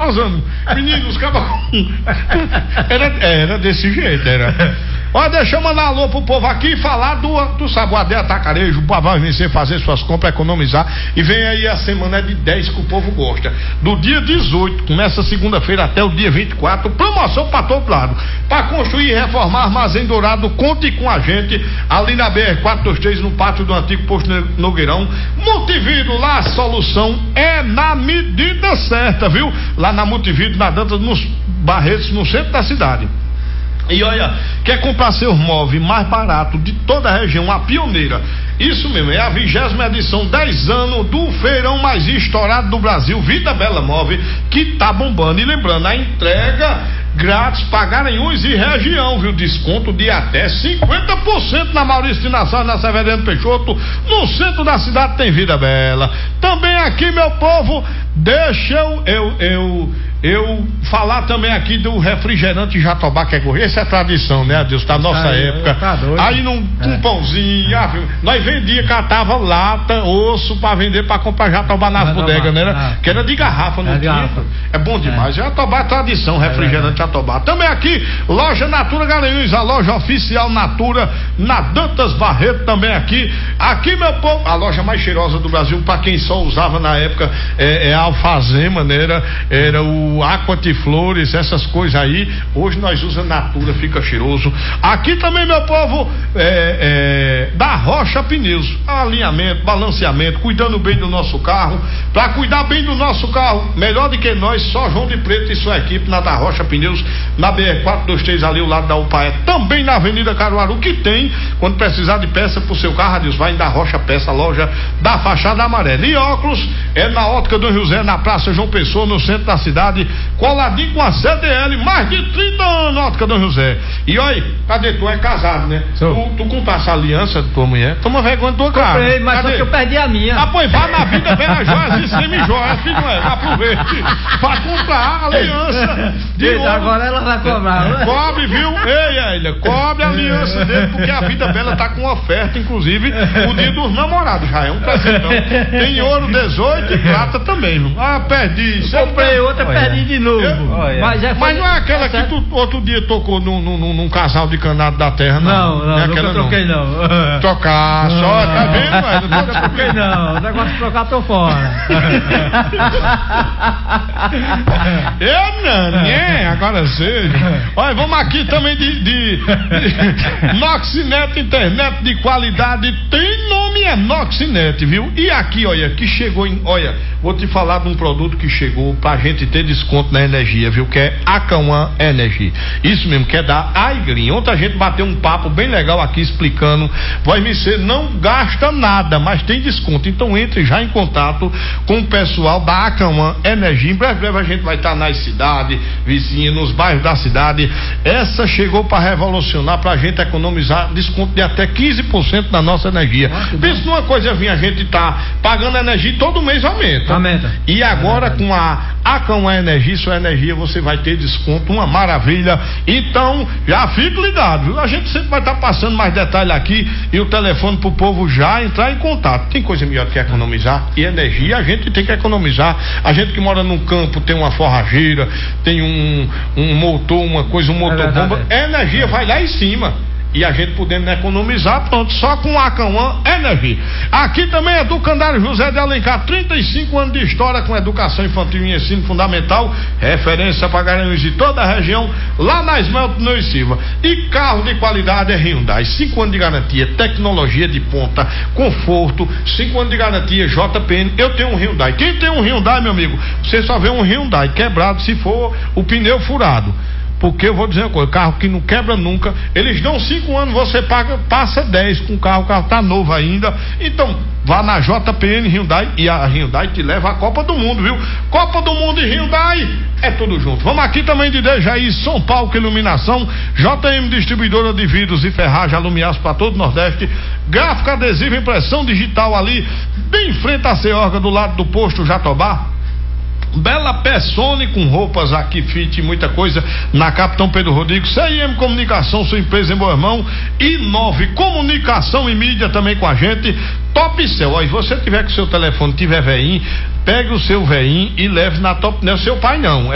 causando. Meninos, era desse jeito, era. Olha, deixa eu mandar alô pro povo aqui e falar do Saboadé Atacarejo. O povo vai vencer, fazer suas compras, economizar. E vem aí a semana de 10 que o povo gosta. Do dia 18, começa segunda-feira até o dia 24, promoção pra todo lado. Pra construir e reformar Armazém Dourado, conte com a gente ali na BR-423, no pátio do antigo posto Nogueirão. Multivídeo, lá a solução é na medida certa, viu? Lá na Multivídeo, na Dantas, nos Barretos, no centro da cidade. E olha, quer comprar seus móveis mais barato de toda a região, a pioneira. Isso mesmo, é a 20ª edição, 10 anos do feirão mais estourado do Brasil, Vida Bela Móvel, que tá bombando. E lembrando, a entrega grátis para Garanhuns e região, viu? Desconto de até 50% na Maurício de Nassau, na Severiano Peixoto. No centro da cidade tem Vida Bela. Também aqui, meu povo, deixa eu falar também aqui do refrigerante Jatobá, que é correr. Essa é a tradição, né, Deus, da nossa época. Aí um pãozinho, nós vendia, catava lata, osso pra vender, pra comprar Jatobá nas bodegas, né? Que era de garrafa, não tinha. É bom demais. Jatobá é tradição, refrigerante Jatobá. Também aqui, loja Natura Garanhuns, a loja oficial Natura, na Dantas Barreto também aqui. Aqui, meu povo, a loja mais cheirosa do Brasil, pra quem só usava na época, a Alfazema, né? Era o Aquatiflores, essas coisas aí. Hoje nós usamos Natura, fica cheiroso. Aqui também, meu povo, da Rocha Pneus, alinhamento, balanceamento, cuidando bem do nosso carro. Para cuidar bem do nosso carro, melhor do que nós, só João de Preto e sua equipe na da Rocha Pneus, na BR-423, ali ao lado da UPAE, também na Avenida Caruaru, que tem, quando precisar de peça pro seu carro, Deus, vai da Rocha Peça, loja da fachada amarela. E óculos é na Ótica do José, na Praça João Pessoa, no centro da cidade, coladinho com a CDL, mais de 30 anos, Ótica do José. E olha, cadê tu? É casado, né? Tu comprasse a aliança da tua mulher? Toma vergonha da tua cara. Comprei, mas só que eu perdi a minha. Pois vá na vida, vem a joias e semi-joias, filho, aproveite pra comprar a aliança de ouro. Agora ela vai cobrar. Cobre, viu? Ei, Elia, cobre a aliança dele, porque a Vida Bela tá com oferta, inclusive, o dia dos namorados, já é um presentão. Tem ouro 18 e prata também, viu? Perdi. Comprei outra, perdi de novo. Mas não é aquela que tu outro dia tocou num casal de canado da terra, não? Não, nunca troquei, não. Trocar, só, tá vendo, velho? Nunca troquei, não. O negócio de trocar, tô fora. Eu não, né? Agora seja. Olha, vamos aqui também de Noxinet, internet de qualidade, tem nome, é Noxinet, viu? E aqui, olha, que chegou olha, vou te falar de um produto que chegou pra gente ter desconto na energia, viu? Que é a Cauã Energy. Isso mesmo, que é da Aigrin. Ontem a gente bateu um papo bem legal aqui explicando. Vai me ser, não gasta nada, mas tem desconto. Então entre já em contato com o pessoal da Acauã Energia. Em breve a gente vai estar nas cidades, vizinhas, nos bairros da cidade. Essa chegou para revolucionar, pra gente economizar desconto de até 15% na nossa energia. Pensa numa coisa, a gente tá pagando energia e todo mês aumenta. E agora com a Acauã Energia, sua energia, você vai ter desconto, uma maravilha. Então, já fique ligado. A gente sempre vai estar passando mais detalhes aqui e o telefone pro povo já entrar em contato. Tem coisa melhor que economizar, e energia a gente tem que economizar. A gente que mora no campo tem uma forrageira, tem um motor, uma coisa, um motor bomba, energia vai lá em cima. E a gente podendo economizar, pronto, só com a Cauã Energy. Aqui também é do Candário José de Alencar, 35 anos de história com educação infantil e ensino fundamental, referência para Garanhuns e toda a região, lá na Esmelto Pneus e Silva. E carro de qualidade é Hyundai, 5 anos de garantia, tecnologia de ponta, conforto, 5 anos de garantia, JPN. Eu tenho um Hyundai. Quem tem um Hyundai, meu amigo, você só vê um Hyundai quebrado se for o pneu furado. Porque eu vou dizer uma coisa, carro que não quebra nunca, eles dão 5 anos, você passa 10 com o carro tá novo ainda. Então, vá na JPN Hyundai e a Hyundai te leva à Copa do Mundo, viu? Copa do Mundo e Hyundai, é tudo junto. Vamos aqui também de Dejaí, São Paulo, Iluminação, JM Distribuidora de Vidros e Ferragem, alumiados para todo o Nordeste, gráfica adesiva, impressão digital ali, bem em frente à Ceorga, do lado do posto Jatobá. Bela Pessone com roupas aqui, fit, muita coisa na Capitão Pedro Rodrigues. CIM Comunicação, sua empresa em boa mão. I9 Comunicação e Mídia também com a gente. Top Cell, ó, e você tiver com seu telefone, tiver veinho, pegue o seu veinho e leve na Top, não é seu pai não,